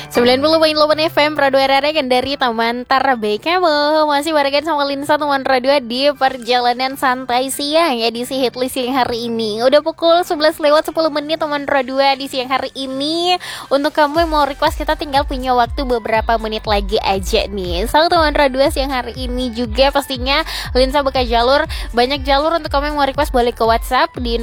90.8 FM Radio RRI Kendari Taman Tarabai. Kamu masih barengan sama Linsa teman radio di perjalanan santai siang edisi Hitlist siang hari ini. Udah pukul 11 lewat 10 menit teman radio di siang hari ini. Untuk kamu yang mau request, kita tinggal punya waktu beberapa menit lagi aja nih. Salam teman radio siang hari ini juga pastinya Linsa buka jalur, banyak jalur untuk kamu yang mau request. Boleh ke WhatsApp di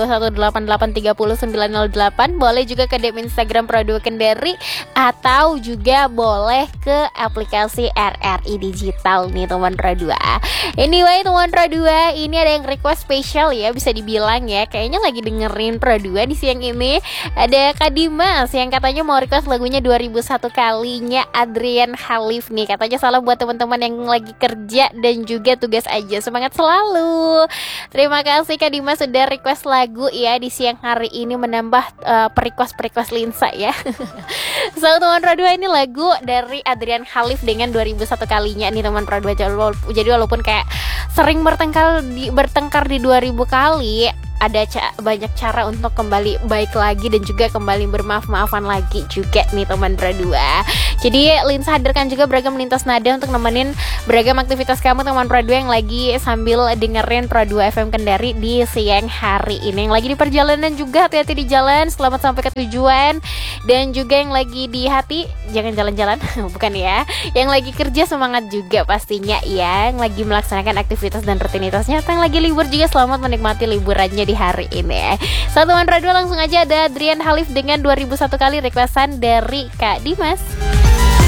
082188300908. Boleh juga ke DM Instagram Radio Kendari, atau juga boleh ke aplikasi RRI Digital nih teman Radio. Anyway teman Radio, ini ada yang request spesial ya, bisa dibilang ya, kayaknya lagi dengerin Radio di siang ini. Ada Kak Dimas yang katanya mau request lagunya 2001 kalinya Adrian Khalif nih. Katanya salam buat teman-teman yang lagi kerja dan juga tugas aja, semangat selalu. Terima kasih Kak Dimas sudah request lagu ya di siang hari ini, menambah request Linsa ya. So teman Radio, ini lagu dari Adrian Khalif dengan 2001 kalinya nih teman Radio. Jadi walaupun kayak sering bertengkar di 2000 kali, ada banyak cara untuk kembali baik lagi dan juga kembali bermaaf-maafan lagi juga nih teman Radio. Jadi Linsa hadirkan juga beragam lintas nada untuk nemenin beragam aktivitas kamu teman Radio yang lagi sambil dengerin Radio FM Kendari di siang hari ini. Yang lagi di perjalanan juga hati-hati di jalan, selamat sampai ke tujuan. Dan juga yang lagi di hati jangan jalan-jalan, bukan ya. Yang lagi kerja semangat juga pastinya ya. Yang lagi melaksanakan aktivitas dan rutinitasnya, atau yang lagi libur juga selamat menikmati liburannya di hari ini. So teman Radio, langsung aja ada Adrian Khalif dengan 2001 kali requestan dari Kak Dimas.